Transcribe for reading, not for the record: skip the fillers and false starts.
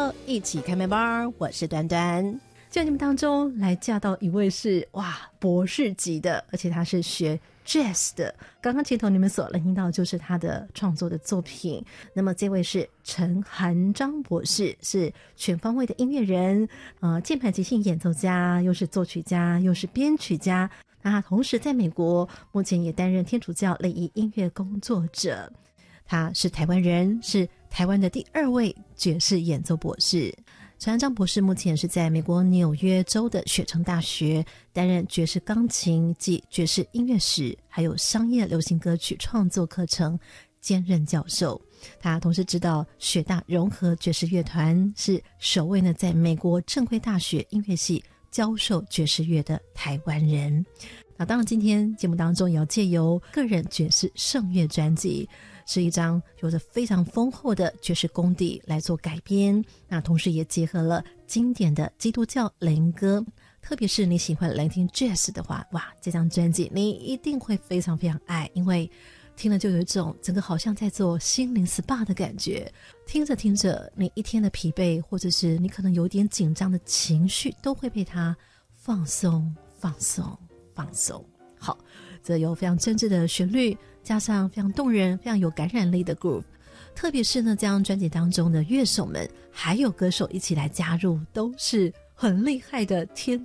喽，一起开麦吧，我是端端。在节目当中来嫁到一位是博士级的，而且他是学 jazz 的。刚刚前头你们所聆听到就是他的创作的作品。那么这位是陈涵章博士，是全方位的音乐人，键盘即兴演奏家，又是作曲家，又是编曲家。那他同时在美国目前也担任天主教类裔音乐工作者。他是台湾人，是台湾的第2位爵士演奏博士。陈涵章博士目前是在美国纽约州的雪城大学担任爵士钢琴及爵士音乐史还有商业流行歌曲创作课程兼任教授。他同时指导雪大融合爵士乐团，是首位呢在美国正规大学音乐系教授爵士乐的台湾人。那当然今天节目当中也要借由个人爵士圣乐专辑，是一张有着非常丰厚的爵士功底来做改编，那同时也结合了经典的基督教灵歌。特别是你喜欢聆听 jazz 的话，这张专辑你一定会非常非常爱，因为听了就有一种整个好像在做心灵 SPA 的感觉。听着听着，你一天的疲惫或者是你可能有点紧张的情绪都会被它放松放松放松。好，这有非常真挚的旋律，加上非常动人非常有感染力的 groove。 特别是呢这张专辑当中的乐手们还有歌手一起来加入，都是很厉害的天